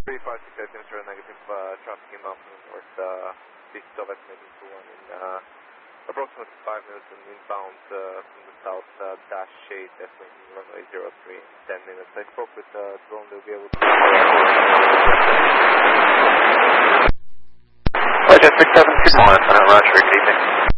356 demonstrate negative traffic inbound from the north, east of estimating 21 in approximately 5 minutes and inbound from the south, dash 8, estimating runway 03 in 10 minutes. I spoke with drone, they'll be able to... Jet 67, good morning, Roger, good evening.